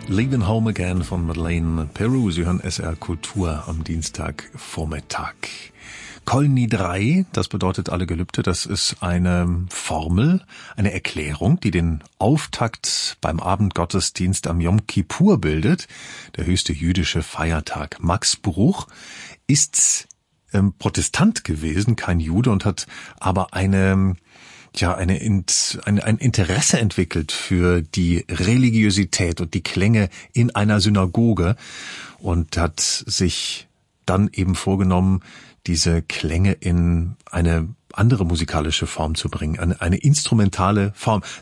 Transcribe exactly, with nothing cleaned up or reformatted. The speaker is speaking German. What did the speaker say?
Leaving Home Again von Madeleine Peru. Sie hören S R Kultur am Dienstagvormittag. Kol Nidrei, das bedeutet alle Gelübde, das ist eine Formel, eine Erklärung, die den Auftakt beim Abendgottesdienst am Yom Kippur bildet, der höchste jüdische Feiertag. Max Bruch ist ähm, Protestant gewesen, kein Jude, und hat aber eine ja eine, eine ein Interesse entwickelt für die Religiosität und die Klänge in einer Synagoge und hat sich dann eben vorgenommen, diese Klänge in eine andere musikalische Form zu bringen, eine, eine instrumentale Form.